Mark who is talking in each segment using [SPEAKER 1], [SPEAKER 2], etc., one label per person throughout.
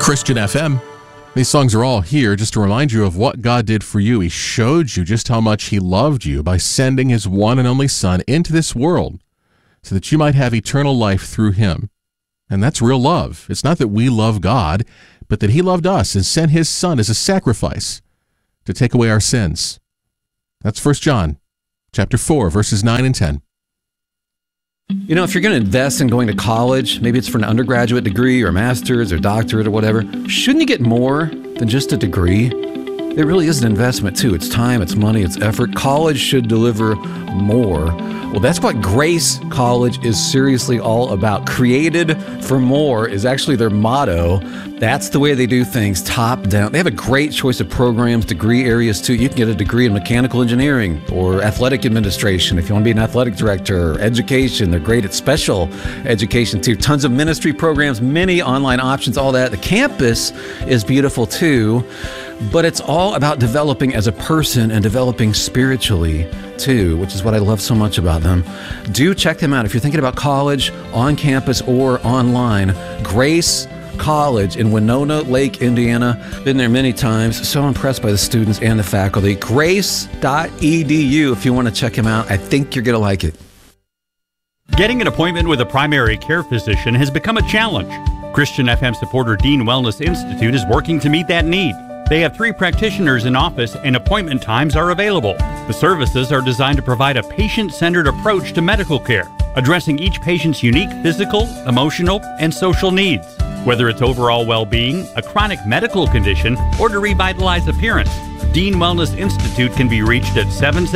[SPEAKER 1] Christian FM. These songs are all here just to remind you of what God did for you. He showed you just how much He loved you by sending His one and only Son into this world so that you might have eternal life through Him. And that's real love. It's not that we love God, but that He loved us and sent His Son as a sacrifice to take away our sins. That's 1 John chapter 4, verses 9 and 10.
[SPEAKER 2] You know, if you're going to invest in going to college, maybe it's for an undergraduate degree or a master's or doctorate or whatever, shouldn't you get more than just a degree? It really is an investment too. It's time, it's money, it's effort. College should deliver more. Well, that's what Grace College is seriously all about. Created for more is actually their motto. That's the way they do things, top down. They have a great choice of programs, degree areas too. You can get a degree in mechanical engineering or athletic administration if you want to be an athletic director, or education. They're great at special education too. Tons of ministry programs, many online options, all that. The campus is beautiful too. But it's all about developing as a person and developing spiritually too, which is what I love so much about them. Do check them out if you're thinking about college, on campus or online. Grace College in Winona Lake, Indiana. Been there many times. So impressed by the students and the faculty. Grace.edu if you want to check them out. I think you're going to like it.
[SPEAKER 3] Getting an appointment with a primary care physician has become a challenge. Christian FM supporter Dean Wellness Institute is working to meet that need. They have 3 practitioners in office and appointment times are available. The services are designed to provide a patient-centered approach to medical care, addressing each patient's unique physical, emotional, and social needs. Whether it's overall well-being, a chronic medical condition, or to revitalize appearance, Dean Wellness Institute can be reached at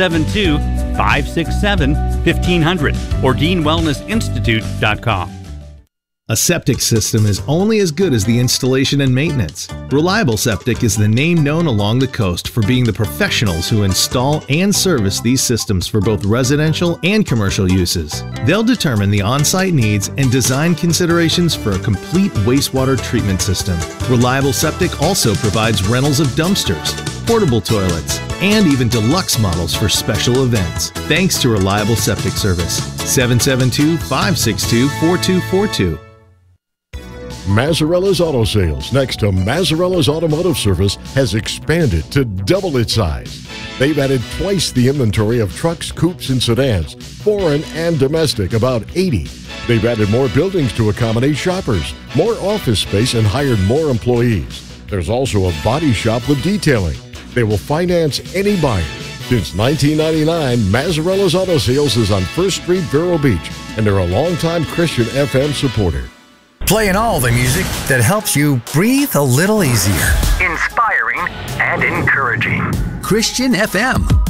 [SPEAKER 3] 772-567-1500 or deanwellnessinstitute.com.
[SPEAKER 4] A septic system is only as good as the installation and maintenance. Reliable Septic is the name known along the coast for being the professionals who install and service these systems for both residential and commercial uses. They'll determine the on-site needs and design considerations for a complete wastewater treatment system. Reliable Septic also provides rentals of dumpsters, portable toilets, and even deluxe models for special events. Thanks to Reliable Septic Service. 772-562-4242.
[SPEAKER 5] Mazzarella's Auto Sales, next to Mazzarella's Automotive Service, has expanded to double its size. They've added twice the inventory of trucks, coupes, and sedans, foreign and domestic, about 80. They've added more buildings to accommodate shoppers, more office space, and hired more employees. There's also a body shop with detailing. They will finance any buyer. Since 1999, Mazzarella's Auto Sales is on 1st Street, Vero Beach, and they're a longtime Christian FM supporter.
[SPEAKER 6] Playing all the music that helps you breathe a little easier.
[SPEAKER 7] Inspiring and encouraging.
[SPEAKER 6] Christian FM.